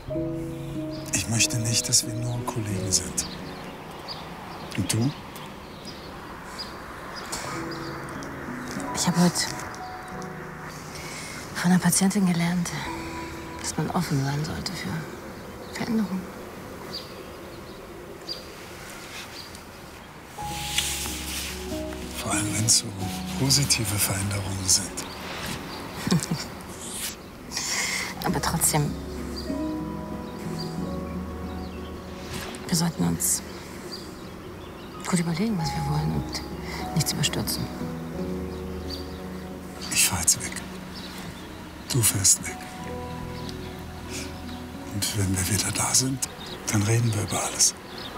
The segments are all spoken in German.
Ich möchte nicht, dass wir nur Kollegen sind. Und du? Ich habe heute von einer Patientin gelernt, dass man offen sein sollte für Veränderungen. Vor allem, wenn es so positive Veränderungen sind. Aber trotzdem, wir sollten uns gut überlegen, was wir wollen und nichts überstürzen. Ich fahr jetzt weg. Du fährst weg. Und wenn wir wieder da sind, dann reden wir über alles.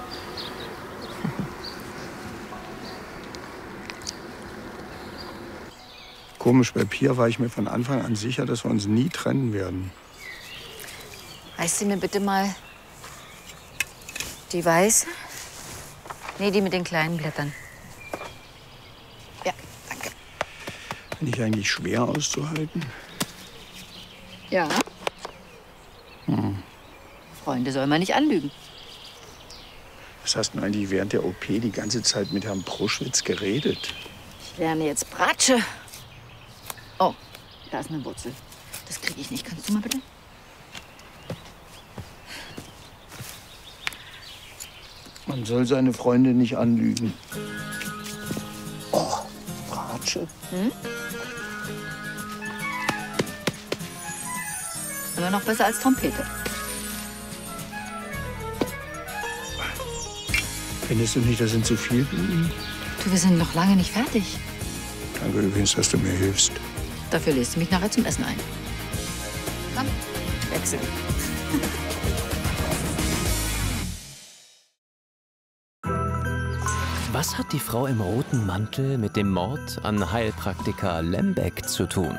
Komisch, bei Pia war ich mir von Anfang an sicher, dass wir uns nie trennen werden. Reißt sie mir bitte mal die weiße? Nee, die mit den kleinen Blättern. Ja, danke. Bin ich eigentlich schwer auszuhalten? Ja. Freunde soll man nicht anlügen. Was hast du eigentlich während der OP die ganze Zeit mit Herrn Pruschwitz geredet? Ich lerne jetzt Bratsche. Oh, da ist eine Wurzel. Das kriege ich nicht. Kannst du mal bitte? Man soll seine Freunde nicht anlügen. Oh, Bratsche. Immer noch besser als Trompete. Findest du nicht, das sind zu viel Blumen? Du, wir sind noch lange nicht fertig. Danke übrigens, dass du mir hilfst. Dafür lädst du mich nachher zum Essen ein. Komm, wechseln. Was hat die Frau im roten Mantel mit dem Mord an Heilpraktiker Lembeck zu tun?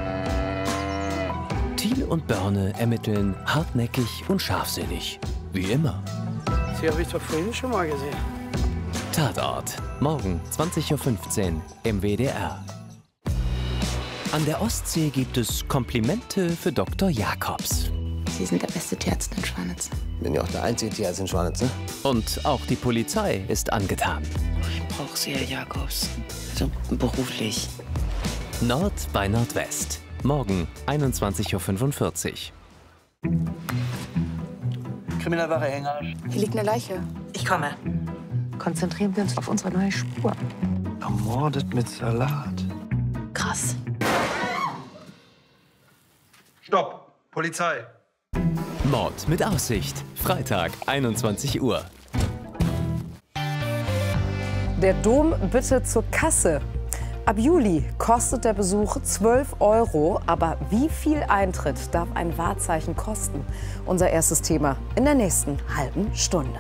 Thiel und Börne ermitteln hartnäckig und scharfsinnig. Wie immer. Sie habe ich doch vorhin schon mal gesehen. Tatort. Morgen 20:15 Uhr im WDR. An der Ostsee gibt es Komplimente für Dr. Jakobs. Sie sind der beste Tierarzt in Schwanitz. Bin ja auch der einzige Tierarzt in Schwanitz, ne? Und auch die Polizei ist angetan. Ich brauche Sie, Herr Jakobs. Also beruflich. Nord bei Nordwest. Morgen 21:45 Uhr. Kriminalwache Hengarsch. Hier liegt eine Leiche. Ich komme. Konzentrieren wir uns auf unsere neue Spur. Ermordet mit Salat. Krass. Stopp! Polizei! Mord mit Aussicht. Freitag 21 Uhr. Der Dom bitte zur Kasse. Ab Juli kostet der Besuch 12 €. Aber wie viel Eintritt darf ein Wahrzeichen kosten? Unser erstes Thema in der nächsten halben Stunde.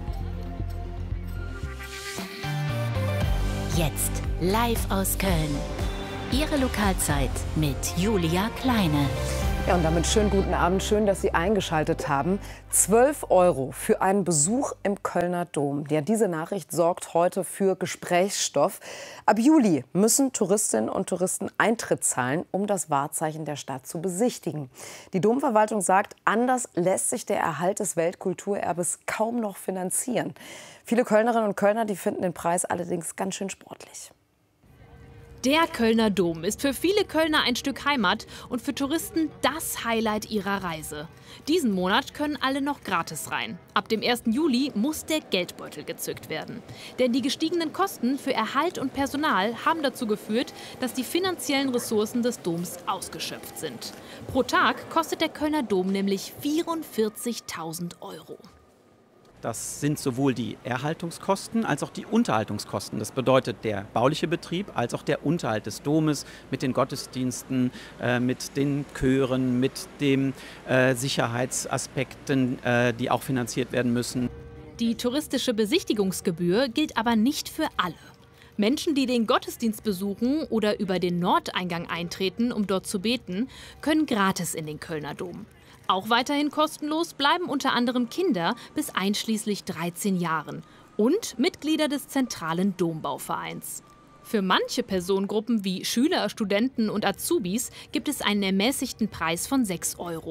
Jetzt live aus Köln. Ihre Lokalzeit mit Julia Kleine. Ja, und damit schönen guten Abend. Schön, dass Sie eingeschaltet haben. 12 € für einen Besuch im Kölner Dom. Ja, diese Nachricht sorgt heute für Gesprächsstoff. Ab Juli müssen Touristinnen und Touristen Eintritt zahlen, um das Wahrzeichen der Stadt zu besichtigen. Die Domverwaltung sagt, anders lässt sich der Erhalt des Weltkulturerbes kaum noch finanzieren. Viele Kölnerinnen und Kölner, die finden den Preis allerdings ganz schön sportlich. Der Kölner Dom ist für viele Kölner ein Stück Heimat und für Touristen das Highlight ihrer Reise. Diesen Monat können alle noch gratis rein. Ab dem 1. Juli muss der Geldbeutel gezückt werden. Denn die gestiegenen Kosten für Erhalt und Personal haben dazu geführt, dass die finanziellen Ressourcen des Doms ausgeschöpft sind. Pro Tag kostet der Kölner Dom nämlich 44.000 €. Das sind sowohl die Erhaltungskosten als auch die Unterhaltungskosten. Das bedeutet der bauliche Betrieb als auch der Unterhalt des Domes mit den Gottesdiensten, mit den Chören, mit den Sicherheitsaspekten, die auch finanziert werden müssen. Die touristische Besichtigungsgebühr gilt aber nicht für alle. Menschen, die den Gottesdienst besuchen oder über den Nordeingang eintreten, um dort zu beten, können gratis in den Kölner Dom. Auch weiterhin kostenlos bleiben unter anderem Kinder bis einschließlich 13 Jahren und Mitglieder des zentralen Dombauvereins. Für manche Personengruppen wie Schüler, Studenten und Azubis gibt es einen ermäßigten Preis von 6 €.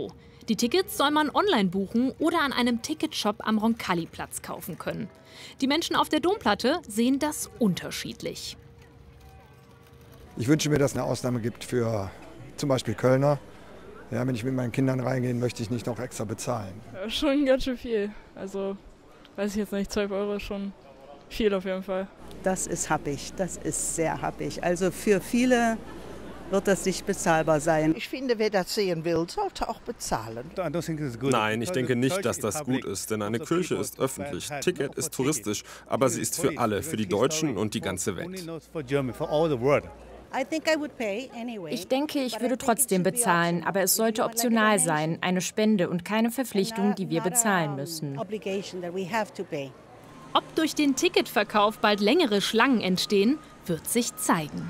Die Tickets soll man online buchen oder an einem Ticketshop am Roncalli-Platz kaufen können. Die Menschen auf der Domplatte sehen das unterschiedlich. Ich wünsche mir, dass es eine Ausnahme gibt für zum Beispiel Kölner. Ja, wenn ich mit meinen Kindern reingehe, möchte ich nicht noch extra bezahlen. Ja, schon ganz schön viel. Also, weiß ich jetzt nicht, 12 € ist schon viel auf jeden Fall. Das ist happig, das ist sehr happig. Also für viele wird das nicht bezahlbar sein. Ich finde, wer das sehen will, sollte auch bezahlen. Nein, ich denke nicht, dass das gut ist, denn eine Kirche ist öffentlich, Ticket ist touristisch, aber sie ist für alle, für die Deutschen und die ganze Welt. Ich denke, ich würde trotzdem bezahlen, aber es sollte optional sein, eine Spende und keine Verpflichtung, die wir bezahlen müssen. Ob durch den Ticketverkauf bald längere Schlangen entstehen, wird sich zeigen.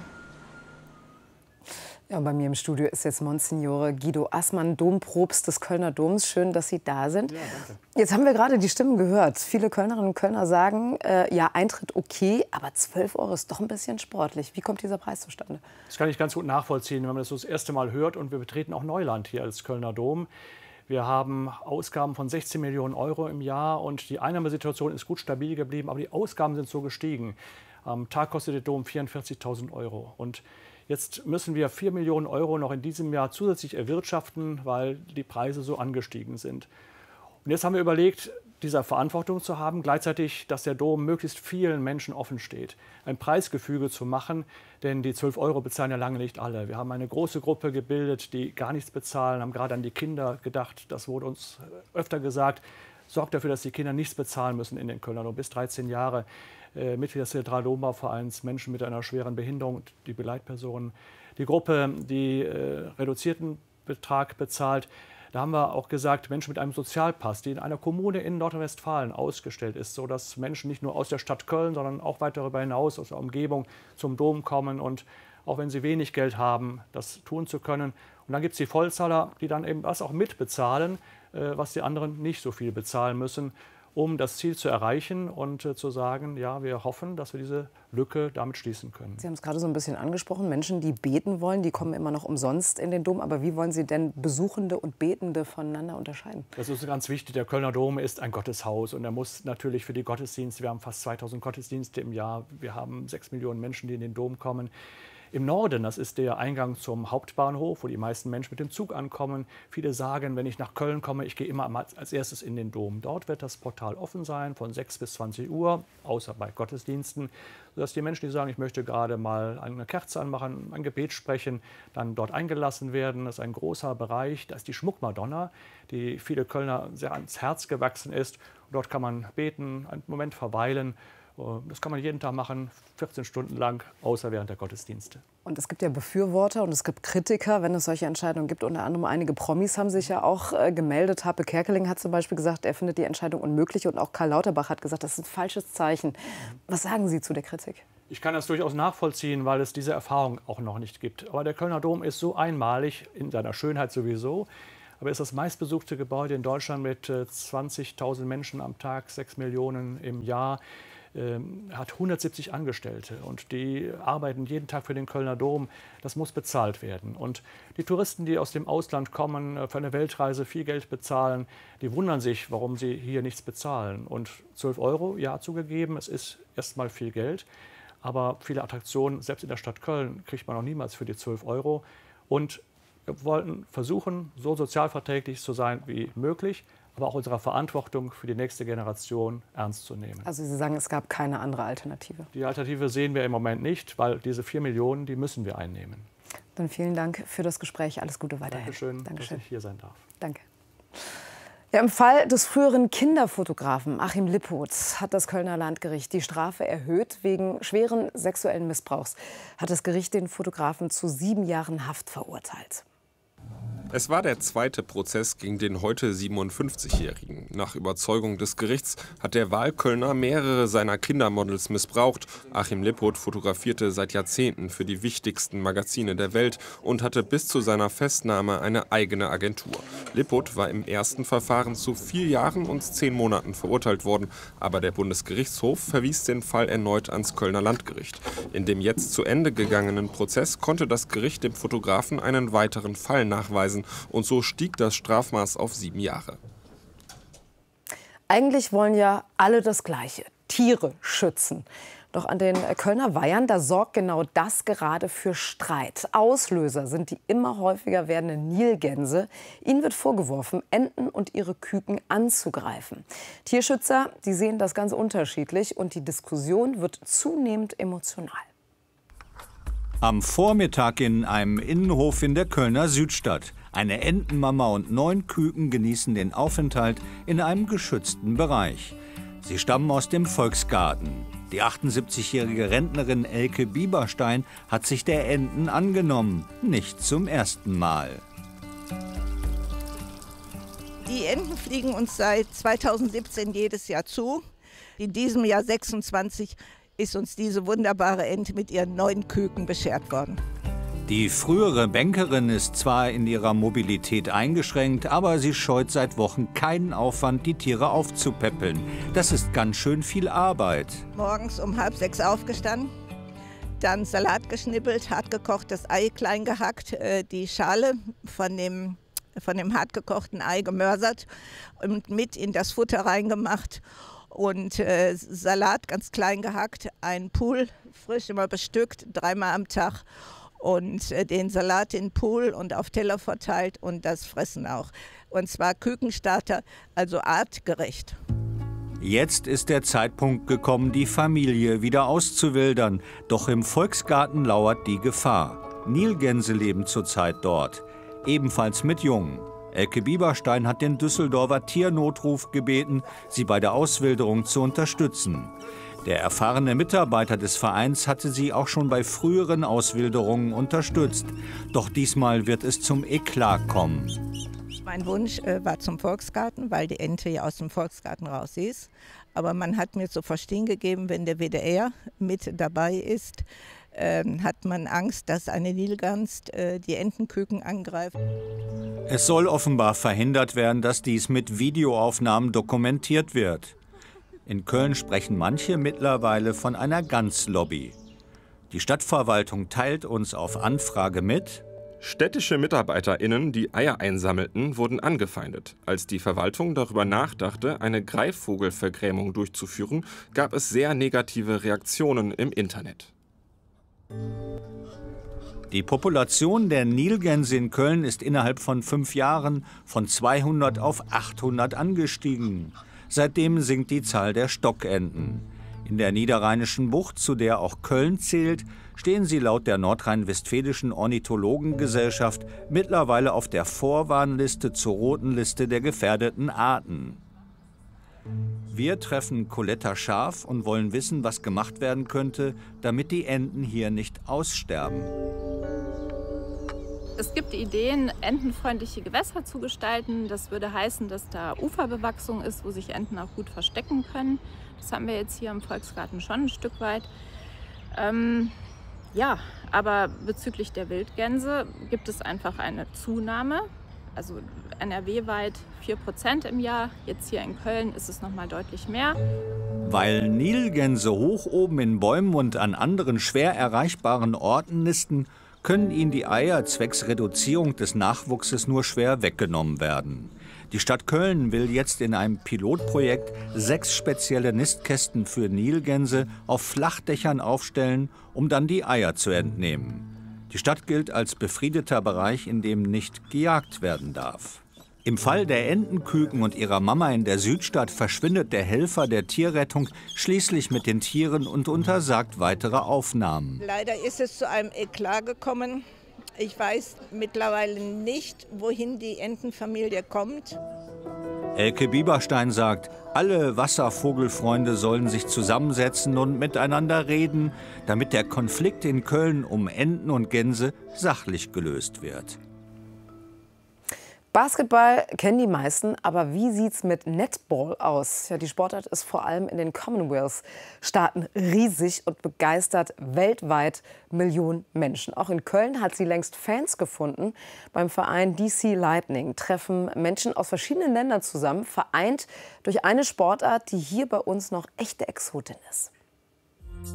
Ja, bei mir im Studio ist jetzt Monsignore Guido Assmann, Dompropst des Kölner Doms. Schön, dass Sie da sind. Ja, danke. Jetzt haben wir gerade die Stimmen gehört. Viele Kölnerinnen und Kölner sagen, ja, Eintritt okay, aber 12 € ist doch ein bisschen sportlich. Wie kommt dieser Preis zustande? Das kann ich ganz gut nachvollziehen, wenn man das so das erste Mal hört. Und wir betreten auch Neuland hier als Kölner Dom. Wir haben Ausgaben von 16 Millionen € im Jahr und die Einnahmesituation ist gut stabil geblieben, aber die Ausgaben sind so gestiegen. Am Tag kostet der Dom 44.000 €. Und jetzt müssen wir 4 Millionen € noch in diesem Jahr zusätzlich erwirtschaften, weil die Preise so angestiegen sind. Und jetzt haben wir überlegt, dieser Verantwortung zu haben, gleichzeitig, dass der Dom möglichst vielen Menschen offen steht, ein Preisgefüge zu machen, denn die 12 € bezahlen ja lange nicht alle. Wir haben eine große Gruppe gebildet, die gar nichts bezahlen, haben gerade an die Kinder gedacht. Das wurde uns öfter gesagt. Sorgt dafür, dass die Kinder nichts bezahlen müssen in den Kölner Dom, bis 13 Jahre. Mitglieder des Zentraldombauvereins, Menschen mit einer schweren Behinderung, die Begleitpersonen. Die Gruppe, die reduzierten Betrag bezahlt. Da haben wir auch gesagt, Menschen mit einem Sozialpass, die in einer Kommune in Nordrhein-Westfalen ausgestellt ist, sodass Menschen nicht nur aus der Stadt Köln, sondern auch weit darüber hinaus aus der Umgebung zum Dom kommen und auch wenn sie wenig Geld haben, das tun zu können. Und dann gibt es die Vollzahler, die dann eben das auch mitbezahlen, was die anderen nicht so viel bezahlen müssen, um das Ziel zu erreichen und zu sagen, ja, wir hoffen, dass wir diese Lücke damit schließen können. Sie haben es gerade so ein bisschen angesprochen, Menschen, die beten wollen, die kommen immer noch umsonst in den Dom. Aber wie wollen Sie denn Besuchende und Betende voneinander unterscheiden? Das ist ganz wichtig. Der Kölner Dom ist ein Gotteshaus und er muss natürlich für die Gottesdienste, wir haben fast 2000 Gottesdienste im Jahr, wir haben 6 Millionen Menschen, die in den Dom kommen. Im Norden, das ist der Eingang zum Hauptbahnhof, wo die meisten Menschen mit dem Zug ankommen. Viele sagen, wenn ich nach Köln komme, ich gehe immer als erstes in den Dom. Dort wird das Portal offen sein, von 6 bis 20 Uhr, außer bei Gottesdiensten, sodass die Menschen, die sagen, ich möchte gerade mal eine Kerze anmachen, ein Gebet sprechen, dann dort eingelassen werden. Das ist ein großer Bereich, da ist die Schmuckmadonna, die viele Kölner sehr ans Herz gewachsen ist. Und dort kann man beten, einen Moment verweilen. Das kann man jeden Tag machen, 14 Stunden lang, außer während der Gottesdienste. Und es gibt ja Befürworter und es gibt Kritiker, wenn es solche Entscheidungen gibt. Unter anderem einige Promis haben sich ja auch gemeldet. Happe Kerkeling hat zum Beispiel gesagt, er findet die Entscheidung unmöglich. Und auch Karl Lauterbach hat gesagt, das ist ein falsches Zeichen. Was sagen Sie zu der Kritik? Ich kann das durchaus nachvollziehen, weil es diese Erfahrung auch noch nicht gibt. Aber der Kölner Dom ist so einmalig, in seiner Schönheit sowieso. Aber es ist das meistbesuchte Gebäude in Deutschland mit 20.000 Menschen am Tag, 6 Millionen im Jahr. Hat 170 Angestellte und die arbeiten jeden Tag für den Kölner Dom. Das muss bezahlt werden. Und die Touristen, die aus dem Ausland kommen, für eine Weltreise viel Geld bezahlen, die wundern sich, warum sie hier nichts bezahlen. Und 12 €, ja, zugegeben, es ist erstmal viel Geld. Aber viele Attraktionen, selbst in der Stadt Köln, kriegt man noch niemals für die 12 €. Und wir wollten versuchen, so sozialverträglich zu sein wie möglich, aber auch unserer Verantwortung für die nächste Generation ernst zu nehmen. Also Sie sagen, es gab keine andere Alternative? Die Alternative sehen wir im Moment nicht, weil diese 4 Millionen, die müssen wir einnehmen. Dann vielen Dank für das Gespräch. Alles Gute weiterhin. Dankeschön, dass ich hier sein darf. Danke. Ja, im Fall des früheren Kinderfotografen Achim Lippoth hat das Kölner Landgericht die Strafe erhöht. Wegen schweren sexuellen Missbrauchs hat das Gericht den Fotografen zu 7 Jahren Haft verurteilt. Es war der zweite Prozess gegen den heute 57-Jährigen. Nach Überzeugung des Gerichts hat der Wahlkölner mehrere seiner Kindermodels missbraucht. Achim Lippoth fotografierte seit Jahrzehnten für die wichtigsten Magazine der Welt und hatte bis zu seiner Festnahme eine eigene Agentur. Lippoth war im ersten Verfahren zu 4 Jahren und 10 Monaten verurteilt worden. Aber der Bundesgerichtshof verwies den Fall erneut ans Kölner Landgericht. In dem jetzt zu Ende gegangenen Prozess konnte das Gericht dem Fotografen einen weiteren Fall nachweisen. nachweisen. Und so stieg das Strafmaß auf 7 Jahre. Eigentlich wollen ja alle das Gleiche: Tiere schützen. Doch an den Kölner Weihern, da sorgt genau das gerade für Streit. Auslöser sind die immer häufiger werdenden Nilgänse. Ihnen wird vorgeworfen, Enten und ihre Küken anzugreifen. Tierschützer, die sehen das ganz unterschiedlich und die Diskussion wird zunehmend emotional. Am Vormittag in einem Innenhof in der Kölner Südstadt. Eine Entenmama und 9 Küken genießen den Aufenthalt in einem geschützten Bereich. Sie stammen aus dem Volksgarten. Die 78-jährige Rentnerin Elke Bieberstein hat sich der Enten angenommen. Nicht zum ersten Mal. Die Enten fliegen uns seit 2017 jedes Jahr zu. In diesem Jahr 26 ist uns diese wunderbare Ente mit ihren 9 Küken beschert worden. Die frühere Bankerin ist zwar in ihrer Mobilität eingeschränkt, aber sie scheut seit Wochen keinen Aufwand, die Tiere aufzupäppeln. Das ist ganz schön viel Arbeit. Morgens um 5:30 aufgestanden, dann Salat geschnippelt, hartgekochtes Ei klein gehackt, die Schale von dem hartgekochten Ei gemörsert und mit in das Futter reingemacht. Und Salat ganz klein gehackt, ein Pool frisch immer bestückt, 3-mal am Tag. Und den Salat in den Pool und auf Teller verteilt und das Fressen auch. Und zwar Kükenstarter, also artgerecht. Jetzt ist der Zeitpunkt gekommen, die Familie wieder auszuwildern. Doch im Volksgarten lauert die Gefahr. Nilgänse leben zurzeit dort, ebenfalls mit Jungen. Elke Bieberstein hat den Düsseldorfer Tiernotruf gebeten, sie bei der Auswilderung zu unterstützen. Der erfahrene Mitarbeiter des Vereins hatte sie auch schon bei früheren Auswilderungen unterstützt. Doch diesmal wird es zum Eklat kommen. Mein Wunsch war zum Volksgarten, weil die Ente ja aus dem Volksgarten raus ist. Aber man hat mir zu verstehen gegeben, wenn der WDR mit dabei ist, hat man Angst, dass eine Nilgans die Entenküken angreift. Es soll offenbar verhindert werden, dass dies mit Videoaufnahmen dokumentiert wird. In Köln sprechen manche mittlerweile von einer Ganzlobby. Die Stadtverwaltung teilt uns auf Anfrage mit: Städtische MitarbeiterInnen, die Eier einsammelten, wurden angefeindet. Als die Verwaltung darüber nachdachte, eine Greifvogelvergrämung durchzuführen, gab es sehr negative Reaktionen im Internet. Die Population der Nilgänse in Köln ist innerhalb von 5 Jahren von 200 auf 800 angestiegen. Seitdem sinkt die Zahl der Stockenten. In der Niederrheinischen Bucht, zu der auch Köln zählt, stehen sie laut der Nordrhein-Westfälischen Ornithologengesellschaft mittlerweile auf der Vorwarnliste zur roten Liste der gefährdeten Arten. Wir treffen Coletta Scharf und wollen wissen, was gemacht werden könnte, damit die Enten hier nicht aussterben. Es gibt Ideen, entenfreundliche Gewässer zu gestalten. Das würde heißen, dass da Uferbewachsung ist, wo sich Enten auch gut verstecken können. Das haben wir jetzt hier im Volksgarten schon ein Stück weit. Ja, aber bezüglich der Wildgänse gibt es einfach eine Zunahme. Also NRW-weit 4% im Jahr. Jetzt hier in Köln ist es noch mal deutlich mehr. Weil Nilgänse hoch oben in Bäumen und an anderen schwer erreichbaren Orten nisten, können ihnen die Eier zwecks Reduzierung des Nachwuchses nur schwer weggenommen werden. Die Stadt Köln will jetzt in einem Pilotprojekt 6 spezielle Nistkästen für Nilgänse auf Flachdächern aufstellen, um dann die Eier zu entnehmen. Die Stadt gilt als befriedeter Bereich, in dem nicht gejagt werden darf. Im Fall der Entenküken und ihrer Mama in der Südstadt verschwindet der Helfer der Tierrettung schließlich mit den Tieren und untersagt weitere Aufnahmen. Leider ist es zu einem Eklat gekommen. Ich weiß mittlerweile nicht, wohin die Entenfamilie kommt. Elke Bieberstein sagt, alle Wasservogelfreunde sollen sich zusammensetzen und miteinander reden, damit der Konflikt in Köln um Enten und Gänse sachlich gelöst wird. Basketball kennen die meisten, aber wie sieht's mit Netball aus? Ja, die Sportart ist vor allem in den Commonwealth-Staaten riesig und begeistert weltweit Millionen Menschen. Auch in Köln hat sie längst Fans gefunden. Beim Verein DC Lightning treffen Menschen aus verschiedenen Ländern zusammen, vereint durch eine Sportart, die hier bei uns noch echte Exotin ist.